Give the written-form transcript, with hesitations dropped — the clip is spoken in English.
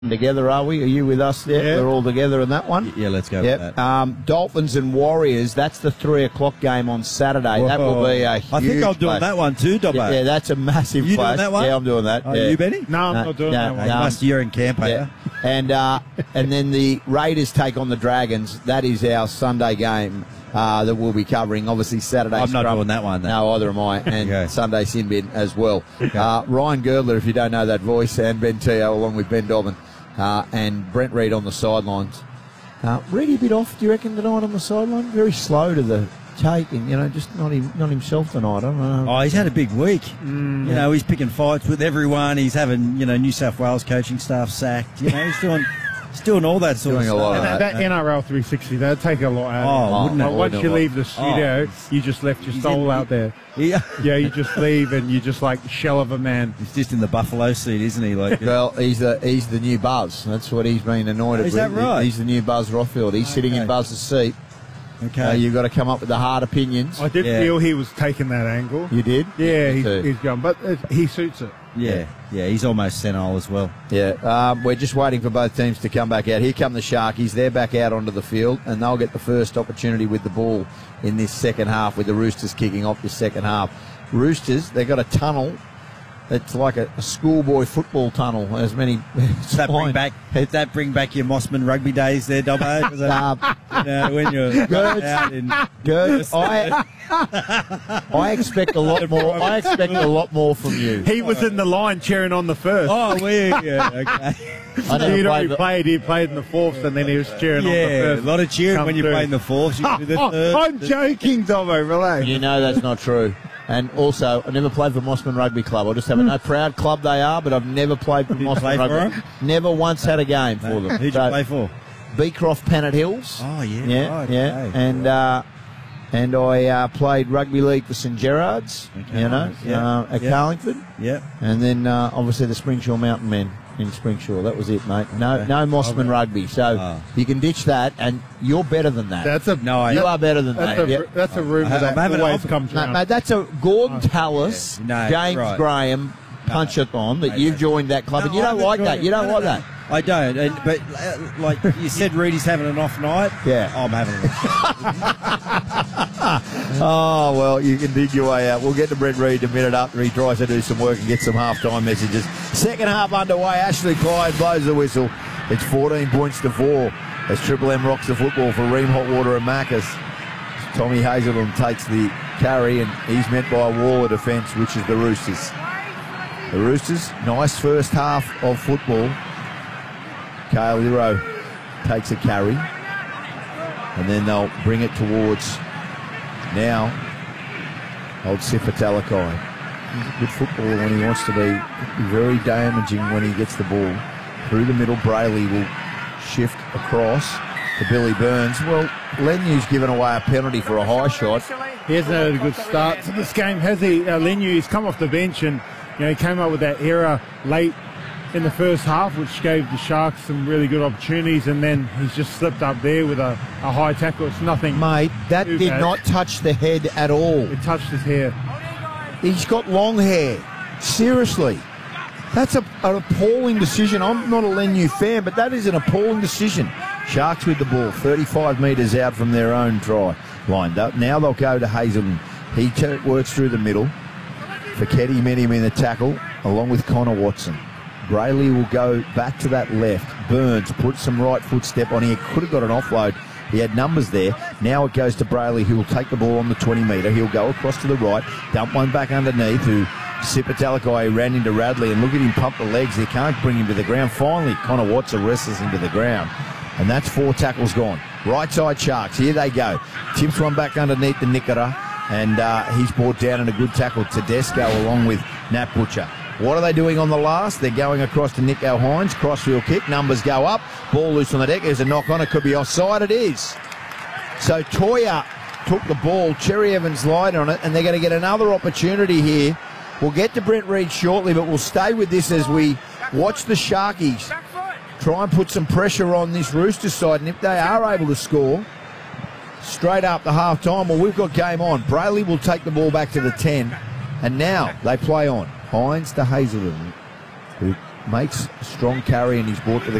Together, are we? Are you with us there? Yeah. We're all together in that one? Yeah, let's go with that. Dolphins and Warriors, that's the 3 o'clock game on Saturday. Whoa. That will be a huge I think I'm doing clash. that one too, Dobbo. Yeah, that's a massive You clash. doing that one? Yeah, I'm doing that. Are yeah. you, Benny? No, I'm not doing that one. You're in camp, Yeah. And then the Raiders take on the Dragons. That is our Sunday game that we'll be covering. Obviously, Saturday. I'm not scrum. doing that one, though. No, either am I. And Okay. Sunday sin bin as well. Ryan Girdler, if you don't know that voice, and Ben Teo along with Ben Dobbin. And Brent Reid on the sidelines. Reedy a bit off, do you reckon, tonight on the sideline? Very slow to the take, and just not himself tonight. I don't know. Oh, he's had a big week. He's picking fights with everyone. He's having, New South Wales coaching staff sacked. He's doing all that sort of Doing a lot stuff. of That NRL 360, that'd take a lot out of Oh, wouldn't it? Once you leave the studio, you just left your soul out there. Yeah. Yeah, you just leave and you're just like shell of a man. He's just in the buffalo seat, isn't he? Like, Well, he's the new Buzz. That's what he's been anointed Is with. that right? He's the new Buzz Rothfield. He's sitting in Buzz's seat. okay. You've got to come up with the hard opinions. I did Yeah. feel he was taking that angle. You did? Yeah, Me too. he's gone, but he suits it. yeah, he's almost senile as well. Yeah, we're just waiting for both teams to come back out. Here come the Sharkies. They're back out onto the field, and they'll get the first opportunity with the ball in this second half, with the Roosters kicking off this second half. Roosters, they've got a tunnel. It's like a schoolboy football tunnel. As many. Does that bring back your Mossman rugby days there, Dobbo? Does that- when you're Good. out in... Good. I expect a lot more. I expect a lot more from you. He was in the line cheering on the first. Oh, yeah, okay. I never He'd played already the- played. He played in the fourth, and then he was cheering on the Yeah, first. a lot of cheering Come when you're through. playing the fourth. You can do the third. I'm joking, Dobbo. Relax. You know that's not true. And also, I never played for Mossman Rugby Club. I just have a proud club they are, but I've never played for Mossman play for Rugby. them? Never once had a game for them. Who'd you play for? Beecroft Pennant Hills. Oh, yeah. Yeah, right, yeah. okay. And I played rugby league for St Gerard's, Okay, at yeah. Carlingford. Yeah. And then obviously the Springshaw Mountain Men in Springshaw. That was it, mate. No Mossman Rugby. So you can ditch that, and you're better than that. You are better than that. Yeah. That's a rumour that always comes No, around. mate, that's a Gordon Tallis, No, James right. Graham punch-a-thon that you've joined that club, and you don't like that. You don't like that. I don't, but like you said, Reedy's having an off night. Yeah. I'm having an off. Oh, well, you can dig your way out. We'll get to Brent Reid a minute after he tries to do some work and get some half-time messages. Second half underway. Ashley Clyde blows the whistle. It's 14 points to 4 as Triple M rocks the football for Ream Hotwater and Macca's. Tommy Hazelton takes the carry, and he's met by a wall of defence, which is the Roosters. The Roosters, nice first half of football. Kale Liro takes a carry, and then they'll bring it towards now old Sifa Talakai. He's a good footballer when he wants to be, very damaging when he gets the ball. Through the middle, Brayley will shift across to Billy Burns. Well, Lenyu's given away a penalty for a high shot. He hasn't had a good start to this game, has he? Lenu, he's come off the bench and he came up with that error late in the first half, which gave the Sharks some really good opportunities, and then he's just slipped up there with a high tackle. It's nothing. Mate, that too did bad. not touch the head at all. It touched his hair. He's got long hair. Seriously. That's an appalling decision. I'm not a Lenu fan, but that is an appalling decision. Sharks with the ball, 35 metres out from their own try line. Now they'll go to Hazelton. He works through the middle. Fiketti met him in the tackle, along with Connor Watson. Brayley will go back to that left. Burns put some right foot step on. He could have got an offload. He had numbers there. Now it goes to Brayley, who will take the ball on the 20 metre. He'll go across to the right, dump one back underneath, who Sipa Talakai ran into Radley, and look at him pump the legs. They can't bring him to the ground. Finally, Connor Watson wrestles him to the ground. And that's 4 tackles gone. Right side Sharks. Here they go. Tips one back underneath the Nickera, and he's brought down in a good tackle. Tedesco along with Nat Butcher. What are they doing on the last? They're going across to Nico Hines. Crossfield kick. Numbers go up. Ball loose on the deck. There's a knock on. It could be offside. It is. So Toya took the ball. Cherry Evans lied on it, and they're going to get another opportunity here. We'll get to Brent Reid shortly, but we'll stay with this as we watch the Sharkies try and put some pressure on this Roosters side. And if they are able to score straight up the half-time, well, we've got game on. Brayley will take the ball back to the 10. And now they play on. Hines to Hazelton, who makes a strong carry and he's brought to the